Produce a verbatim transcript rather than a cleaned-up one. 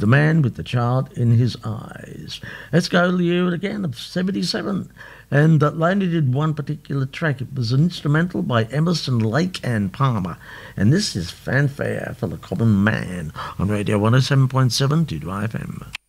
The Man with the Child in His Eyes. Let's go to the year again of seventy-seven. And uh, they only did one particular track. It was an instrumental by Emerson, Lake and Palmer. And this is Fanfare for the Common Man on Radio one oh seven point seven Two F M.